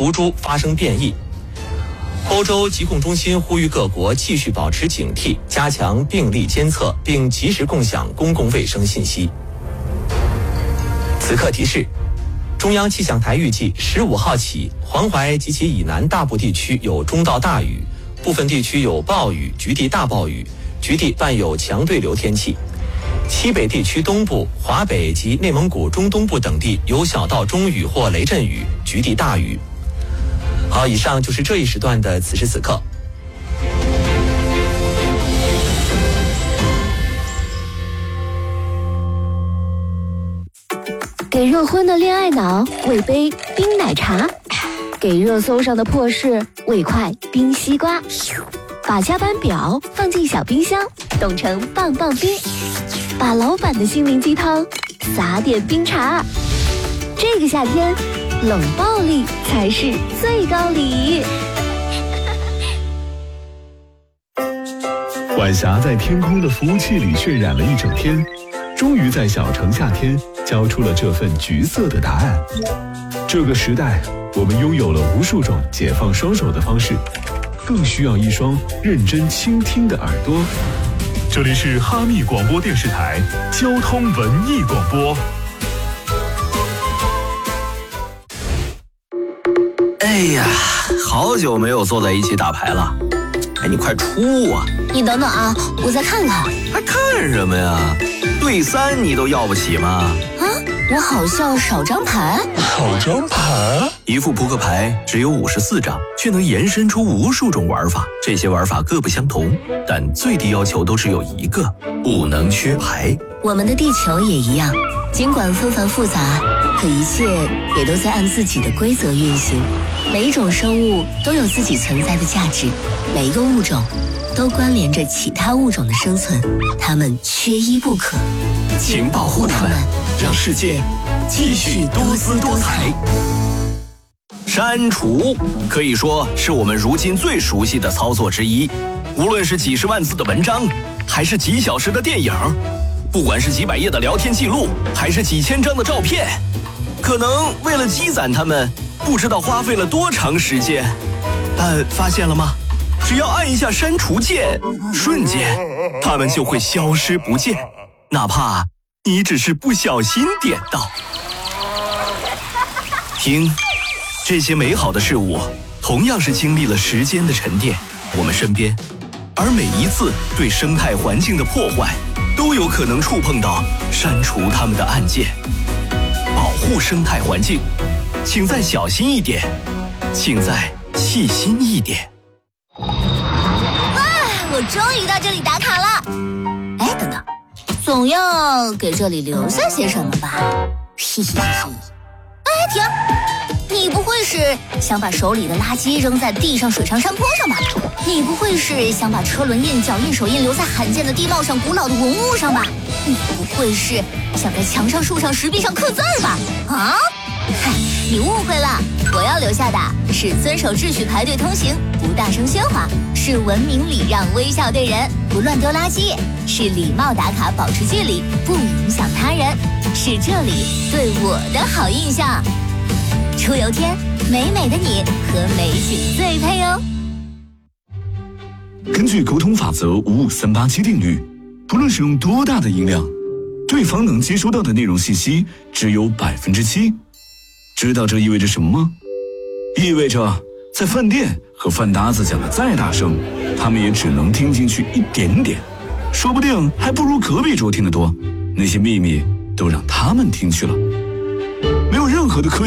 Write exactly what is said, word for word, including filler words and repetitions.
毒株发生变异。欧洲疾控中心呼吁各国继续保持警惕，加强病例监测，并及时共享公共卫生信息。此刻提示：中央气象台预计十五号起，黄淮及其以南大部地区有中到大雨，部分地区有暴雨、局地大暴雨，局地伴有强对流天气。西北地区东部、华北及内蒙古中东部等地有小到中雨或雷阵雨，局地大雨。好，以上就是这一时段的此时此刻。 给热婚的恋爱脑喂杯冰奶茶，给热搜上的破事喂块冰西瓜，把加班表放进小冰箱，冻成棒棒冰，把老板的心灵鸡汤撒点冰茶。这个夏天，冷暴力才是最高礼。 晚霞在天空的服务器里渲染了一整天，终于在小城夏天交出了这份橘色的答案。这个时代，我们拥有了无数种解放双手的方式，更需要一双认真倾听的耳朵。这里是哈密广播电视台交通文艺广播。 哎呀，好久没有坐在一起打牌了。哎，你快出啊！ 你等等啊，我再看看。 还看什么呀？对三你都要不起吗？ 啊，我好像少张牌。 少张牌？一副扑克牌只有五十四张，却能延伸出无数种玩法。这些玩法各不相同，但最低要求都只有一个：不能缺牌。 我们的地球也一样，尽管纷繁复杂，可一切也都在按自己的规则运行。每一种生物都有自己存在的价值，每一个物种都关联着其他物种的生存，它们缺一不可。 请保护它们，让世界继续多姿多彩。删除可以说是我们如今最熟悉的操作之一，无论是几十万字的文章，还是几小时的电影，不管是几百页的聊天记录，还是几千张的照片，可能为了积攒它们，不知道花费了多长时间。但发现了吗？只要按一下删除键，瞬间它们就会消失不见，哪怕你只是不小心点到。听，这些美好的事物同样是经历了时间的沉淀，我们身边，而每一次对生态环境的破坏，都有可能触碰到删除它们的按键。保护生态环境，请再小心一点，请再细心一点。 哇，我终于到这里打卡了。哎，等等，总要给这里留下些什么吧？嘿嘿嘿。哎，停！你不会是想把手里的垃圾扔在地上、水上、山坡上吧？你不会是想把车轮印、脚印、手印留在罕见的地貌上、古老的文物上吧？你不会是想在墙上、树上、石壁上刻字吧？啊？嗨，你误会了，我要留下的是遵守秩序、排队通行，不大声喧哗，是文明礼让、微笑对人，不乱丢垃圾，是礼貌打卡、保持距离，不影响他人，是这里对我的好印象。出游天，美美的你和美景最配哦。 根据沟通法则五五三八七定律，不论使用多大的音量，对方能接收到的内容信息只有百分之七。知道这意味着什么吗？意味着在饭店和饭搭子讲的再大声，他们也只能听进去一点点，说不定还不如隔壁桌听得多。那些秘密都让他们听去了，没有任何的科学